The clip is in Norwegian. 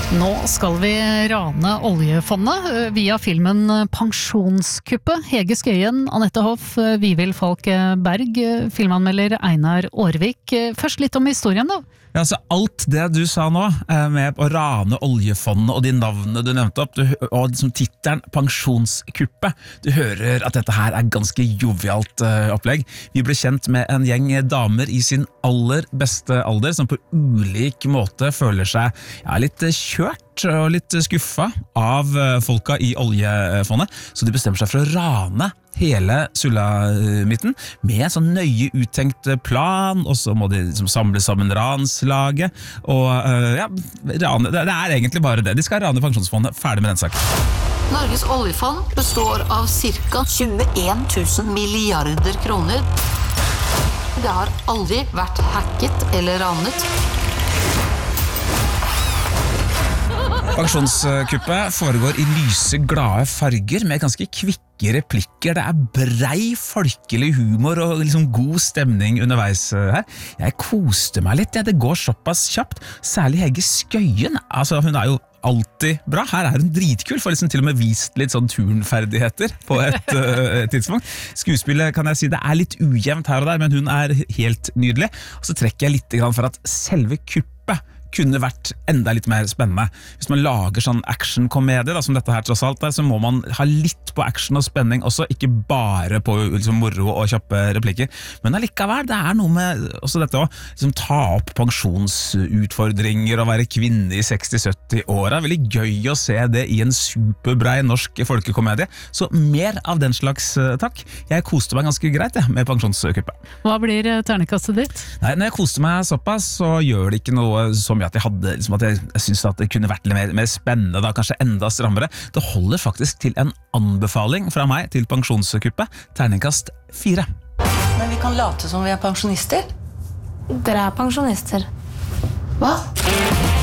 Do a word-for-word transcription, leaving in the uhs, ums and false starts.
Nå skal vi rane oljefondet via filmen Pensjonskuppet. Hege Skøyen, Anette Hoff, Vivild Falk Berg, filmanmelder Einar Aarvik. Først litt om historien da. Ja, altså alt det du sa nå, med å rane oljefondet og de navnene du nevnte opp, du, og liksom titelen Pensjonskuppet, du hører at dette her er ganske jovialt uh, opplegg. Vi ble kjent med en gjeng damer i sin aller beste alder, som på ulik måte føler seg ja, litt kjørt og litt skuffa av folka i oljefondet, så de bestemmer seg for å rane hele sulamitten med en sånn nøye uttenkt plan, og så må de liksom samle sammen ranslaget, og uh, ja, rane, det, det er egentlig bare det. De skal rane pensjonsfondet, ferdig med den saken. Norges oljefond består av cirka tjueen tusen milliarder kroner. Det har aldri vært hacket eller ranet. Pensjonskuppet foregår i lyse, glade farger med ganske kvikke replikker. Det er brei, folkelig humor og liksom god stemning underveis her. Jeg koste meg litt, ja, det går såpass kjapt. Særlig Hege Skøyen, altså hun er jo alltid bra. Her er hun dritkul, for liksom til og med vist litt sånn turnferdigheter på et uh, tidspunkt. Skuespillet kan jeg si, det er litt ujevnt her og der, men hun er helt nydelig. Og så trekker jeg litt grann for at selve kuppet kunne vært enda litt mer spennende. Hvis man lager sånn action-komedie, da, som dette her tross alt er, så må man ha litt på action og spenning også, ikke bare på liksom, moro og kjappe replikker. Men allikevel, det er noe med også dette å liksom, ta opp pensjonsutfordringer og være kvinne i seksti-sytti-åra. Veldig gøy å se det i en superbrei norsk folkekomedie. Så mer av den slags takk. Jeg koste meg ganske greit ja, med Pensjonskuppet. Hva blir ternekastet ditt? Nei, når jeg koste meg såpass, så gjør det ikke noe som at jeg hadde, liksom at jeg, jeg synes at det kunne vært litt mer, mer spennende, da, kanskje enda strammere. Det holder faktisk til en anbefaling fra meg til Pensjonskuppet, terningkast fire. Men vi kan late som vi er pensjonister. Dere er pensjonister. Hva?